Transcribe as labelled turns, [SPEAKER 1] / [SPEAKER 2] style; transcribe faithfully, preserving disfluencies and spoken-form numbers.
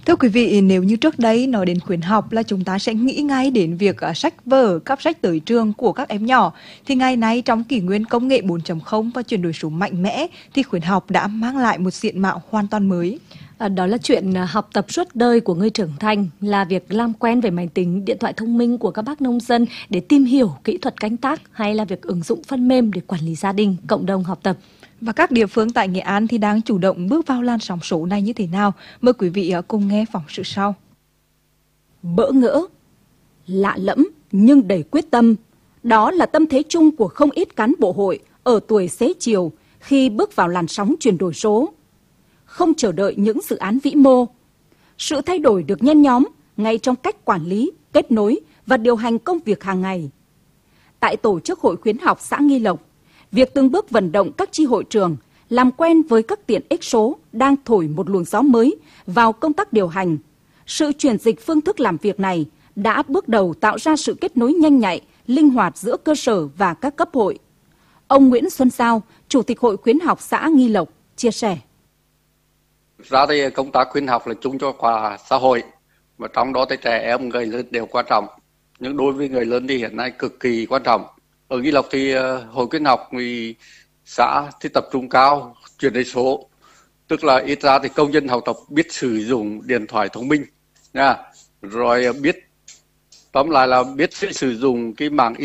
[SPEAKER 1] Thưa quý vị, nếu như trước đây nói đến khuyến học là chúng ta sẽ nghĩ ngay đến việc à, sách vở, cắp sách tới trường của các em nhỏ, thì ngày nay trong kỷ nguyên công nghệ bốn chấm không và chuyển đổi số mạnh mẽ thì khuyến học đã mang lại một diện mạo hoàn toàn mới.
[SPEAKER 2] À, đó là chuyện à, học tập suốt đời của người trưởng thành, là việc làm quen với máy tính, điện thoại thông minh của các bác nông dân để tìm hiểu kỹ thuật canh tác, hay là việc ứng dụng phần mềm để quản lý gia đình, cộng đồng học tập.
[SPEAKER 1] Và các địa phương tại Nghệ An thì đang chủ động bước vào làn sóng số này như thế nào? Mời quý vị à, cùng nghe phóng sự sau.
[SPEAKER 3] Bỡ ngỡ, lạ lẫm nhưng đầy quyết tâm. Đó là tâm thế chung của không ít cán bộ hội ở tuổi xế chiều khi bước vào làn sóng chuyển đổi số. Không chờ đợi những dự án vĩ mô, sự thay đổi được nhen nhóm ngay trong cách quản lý, kết nối và điều hành công việc hàng ngày. Tại tổ chức hội khuyến học xã Nghi Lộc, việc từng bước vận động các chi hội trường làm quen với các tiện ích số đang thổi một luồng gió mới vào công tác điều hành. Sự chuyển dịch phương thức làm việc này đã bước đầu tạo ra sự kết nối nhanh nhạy, linh hoạt giữa cơ sở và các cấp hội. Ông Nguyễn Xuân Giao, Chủ tịch Hội khuyến học xã Nghi Lộc, chia sẻ.
[SPEAKER 4] Ra thì công tác khuyến học là chung cho cả xã hội, và trong đó thì trẻ em, người lớn đều quan trọng. Nhưng đối với người lớn thì hiện nay cực kỳ quan trọng. Ở Nghi Lộc thì hội khuyến học thì xã thì tập trung cao chuyển đổi số, tức là ít ra thì công dân học tập biết sử dụng điện thoại thông minh nha, rồi biết tóm lại là biết sử dụng cái mạng